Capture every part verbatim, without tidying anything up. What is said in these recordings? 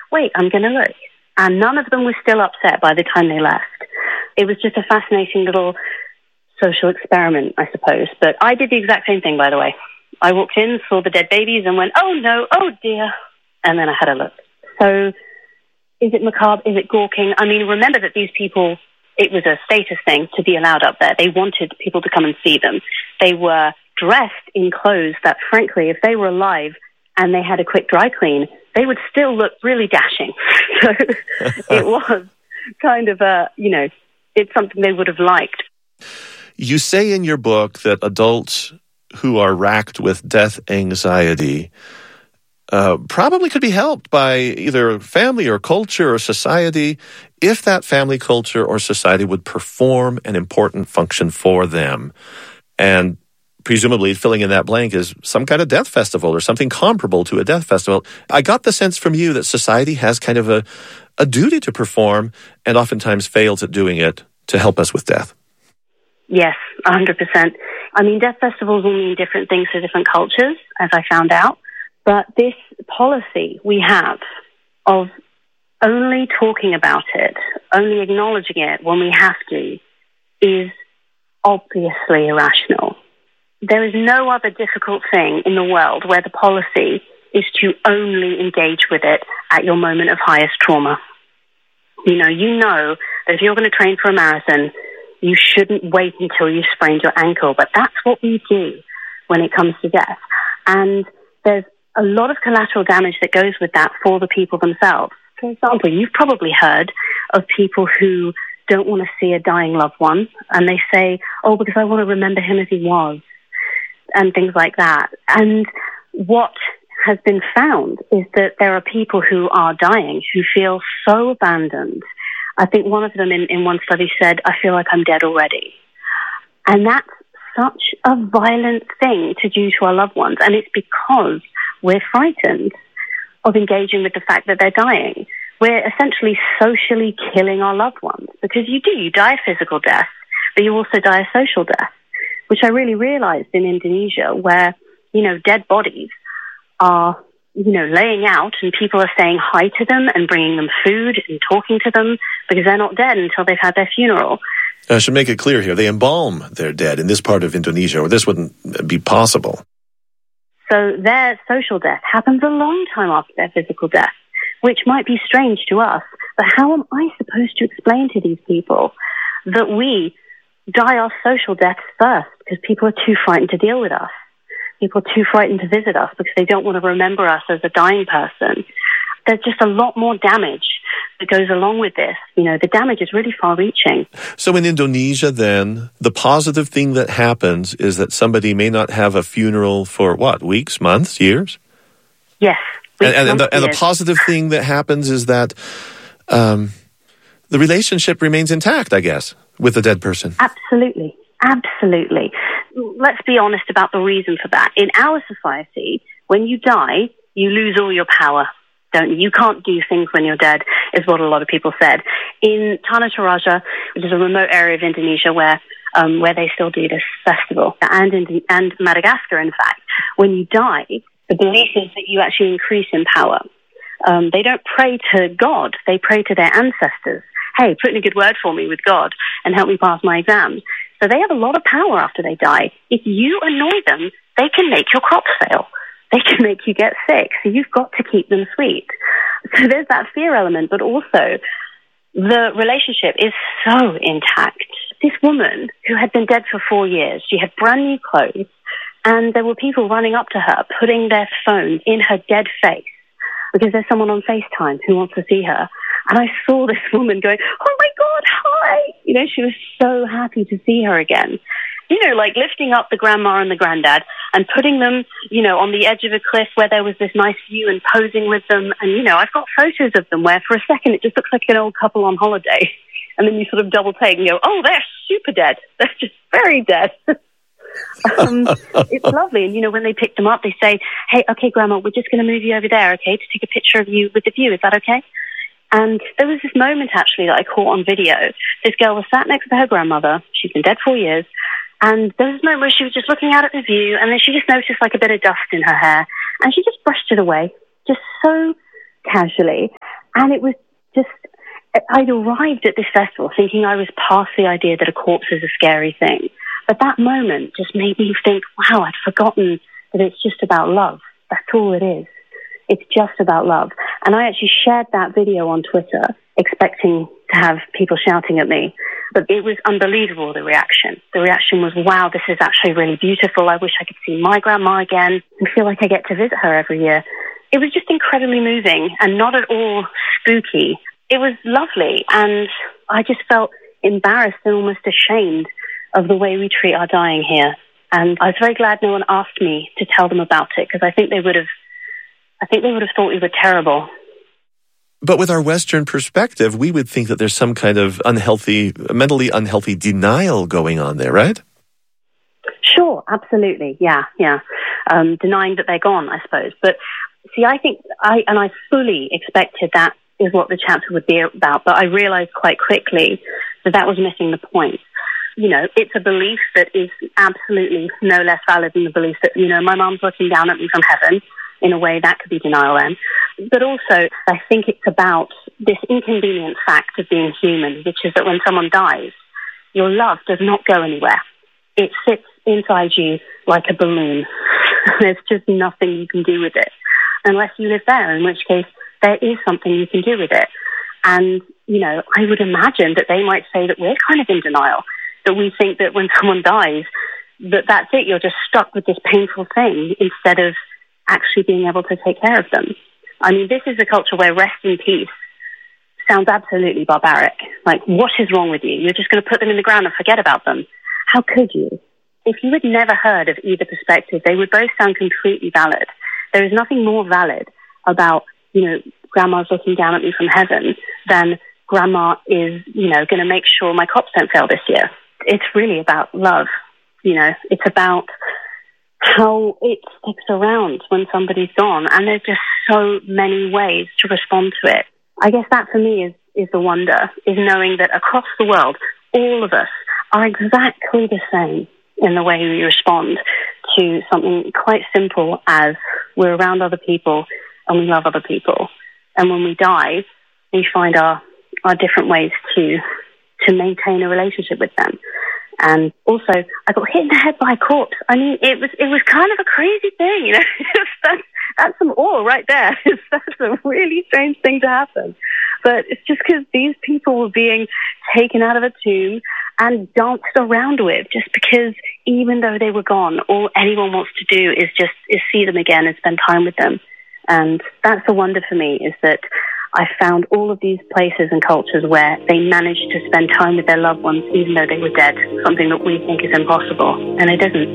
wait, I'm going to look. And none of them were still upset by the time they left. It was just a fascinating little social experiment, I suppose. But I did the exact same thing, by the way. I walked in, saw the dead babies, and went, oh no, oh dear. And then I had a look. So is it macabre? Is it gawking? I mean, remember that these people, it was a status thing to be allowed up there. They wanted people to come and see them. They were dressed in clothes that, frankly, if they were alive and they had a quick dry clean, they would still look really dashing. So it was kind of a, you know, it's something they would have liked. You say in your book that adults who are racked with death anxiety uh, probably could be helped by either family or culture or society if that family, culture, or society would perform an important function for them. And presumably filling in that blank is some kind of death festival or something comparable to a death festival. I got the sense from you that society has kind of a, a duty to perform and oftentimes fails at doing it to help us with death. Yes, one hundred percent. I mean, death festivals will mean different things to different cultures, as I found out. But this policy we have of only talking about it, only acknowledging it when we have to, is obviously irrational. There is no other difficult thing in the world where the policy is to only engage with it at your moment of highest trauma. You know, you know that if you're going to train for a marathon, you shouldn't wait until you sprained your ankle, but that's what we do when it comes to death. And there's a lot of collateral damage that goes with that for the people themselves. For example, you've probably heard of people who don't want to see a dying loved one, and they say, oh, because I want to remember him as he was, and things like that. And what has been found is that there are people who are dying who feel so abandoned. I think one of them in, in one study said, I feel like I'm dead already. And that's such a violent thing to do to our loved ones. And it's because we're frightened of engaging with the fact that they're dying. We're essentially socially killing our loved ones, because you do, you die a physical death, but you also die a social death, which I really realized in Indonesia, where, you know, dead bodies are, you know, laying out and people are saying hi to them and bringing them food and talking to them because they're not dead until they've had their funeral. I should make it clear here, they embalm their dead in this part of Indonesia, or this wouldn't be possible. So their social death happens a long time after their physical death, which might be strange to us. But how am I supposed to explain to these people that we die our social deaths first because people are too frightened to deal with us? People are too frightened to visit us because they don't want to remember us as a dying person. There's just a lot more damage that goes along with this. You know, the damage is really far-reaching. So in Indonesia, then, the positive thing that happens is that somebody may not have a funeral for, what, weeks, months, years? Yes. And, and, and, the, and the positive thing that happens is that um, the relationship remains intact, I guess, with the dead person. Absolutely. Absolutely. Let's be honest about the reason for that. In our society, when you die, you lose all your power, don't you? You can't do things when you're dead, is what a lot of people said. In Tanah Toraja, which is a remote area of Indonesia where um, where they still do this festival, and in and Madagascar, in fact, when you die, the belief is that you actually increase in power. Um, they don't pray to God, they pray to their ancestors. Hey, put in a good word for me with God and help me pass my exams. So they have a lot of power after they die. If you annoy them, they can make your crops fail. They can make you get sick. So you've got to keep them sweet. So there's that fear element, but also the relationship is so intact. This woman who had been dead for four years, she had brand new clothes, and there were people running up to her, putting their phones in her dead face because there's someone on FaceTime who wants to see her. And I saw this woman going, oh my God, hi! You know, she was so happy to see her again. You know, like lifting up the grandma and the granddad and putting them, you know, on the edge of a cliff where there was this nice view and posing with them. And, you know, I've got photos of them where for a second it just looks like an old couple on holiday. And then you sort of double take and go, oh, they're super dead. They're just very dead. um, it's lovely. And, you know, when they pick them up, they say, hey, okay, Grandma, we're just going to move you over there, okay, to take a picture of you with the view. Is that okay? And there was this moment, actually, that I caught on video. This girl was sat next to her grandmother. She's been dead four years. And there was a moment where she was just looking out at the view, and then she just noticed, like, a bit of dust in her hair. And she just brushed it away, just so casually. And it was just, I'd arrived at this festival thinking I was past the idea that a corpse is a scary thing. But that moment just made me think, wow, I'd forgotten that it's just about love. That's all it is. It's just about love. And I actually shared that video on Twitter, expecting to have people shouting at me. But it was unbelievable, the reaction. The reaction was, wow, this is actually really beautiful. I wish I could see my grandma again and feel like I get to visit her every year. It was just incredibly moving and not at all spooky. It was lovely. And I just felt embarrassed and almost ashamed of the way we treat our dying here. And I was very glad no one asked me to tell them about it, because I think they would have I think they would have thought we were terrible. But with our Western perspective, we would think that there's some kind of unhealthy, mentally unhealthy denial going on there, right? Sure, absolutely. Yeah, yeah. Um, denying that they're gone, I suppose. But see, I think, I and I fully expected that is what the chapter would be about, but I realized quite quickly that that was missing the point. You know, it's a belief that is absolutely no less valid than the belief that, you know, my mom's looking down at me from heaven. In a way, that could be denial then. But also, I think it's about this inconvenient fact of being human, which is that when someone dies, your love does not go anywhere. It sits inside you like a balloon. There's just nothing you can do with it, unless you live there, in which case there is something you can do with it. And, you know, I would imagine that they might say that we're kind of in denial, that we think that when someone dies, that that's it, you're just stuck with this painful thing instead of actually being able to take care of them. I mean, this is a culture where rest in peace sounds absolutely barbaric. Like, what is wrong with you? You're just going to put them in the ground and forget about them. How could you? If you had never heard of either perspective, they would both sound completely valid. There is nothing more valid about, you know, grandma's looking down at me from heaven than grandma is, you know, going to make sure my crops don't fail this year. It's really about love. You know, it's about how it sticks around when somebody's gone. And there's just so many ways to respond to it. I guess that for me is, is the wonder, is knowing that across the world, all of us are exactly the same in the way we respond to something quite simple as we're around other people and we love other people. And when we die, we find our, our different ways to, to maintain a relationship with them. And also, I got hit in the head by a corpse. I mean, it was it was kind of a crazy thing, you know. that's, that's some awe right there. That's a really strange thing to happen. But it's just because these people were being taken out of a tomb and danced around with, just because even though they were gone, all anyone wants to do is just is see them again and spend time with them. And that's the wonder for me, is that I found all of these places and cultures where they managed to spend time with their loved ones even though they were dead, something that we think is impossible, and it isn't.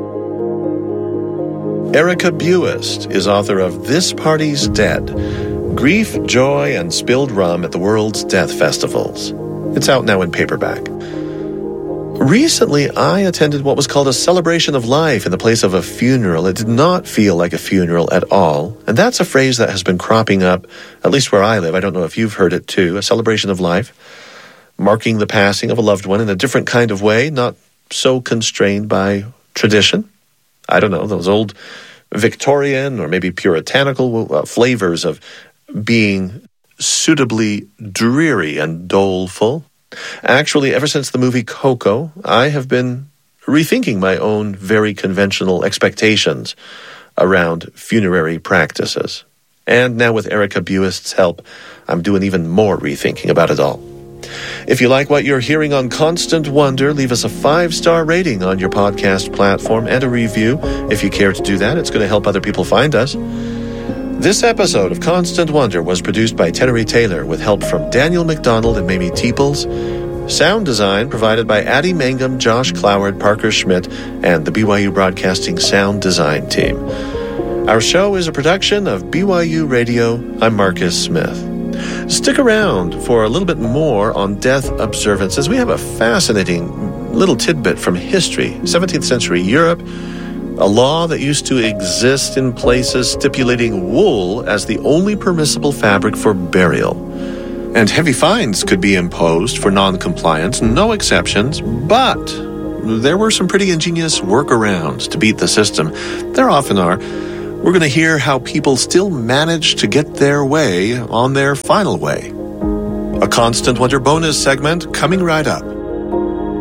Erica Buist is author of This Party's Dead, Grief, Joy, and Spilled Rum at the World's Death Festivals. It's out now in paperback. Recently, I attended what was called a celebration of life in the place of a funeral. It did not feel like a funeral at all. And that's a phrase that has been cropping up, at least where I live. I don't know if you've heard it too. A celebration of life, marking the passing of a loved one in a different kind of way, not so constrained by tradition. I don't know, those old Victorian or maybe puritanical uh, flavors of being suitably dreary and doleful. Actually, ever since the movie Coco, I have been rethinking my own very conventional expectations around funerary practices. And now with Erica Buist's help, I'm doing even more rethinking about it all. If you like what you're hearing on Constant Wonder, leave us a five-star rating on your podcast platform and a review. If you care to do that, it's going to help other people find us. This episode of Constant Wonder was produced by Tenery Taylor with help from Daniel McDonald and Mamie Teeples. Sound design provided by Addie Mangum, Josh Cloward, Parker Schmidt, and the B Y U Broadcasting Sound Design Team. Our show is a production of B Y U Radio. I'm Marcus Smith. Stick around for a little bit more on death observances. We have a fascinating little tidbit from history, seventeenth century Europe, a law that used to exist in places stipulating wool as the only permissible fabric for burial. And heavy fines could be imposed for non-compliance, no exceptions, but there were some pretty ingenious workarounds to beat the system. There often are. We're going to hear how people still manage to get their way on their final way. A Constant Wonder bonus segment coming right up.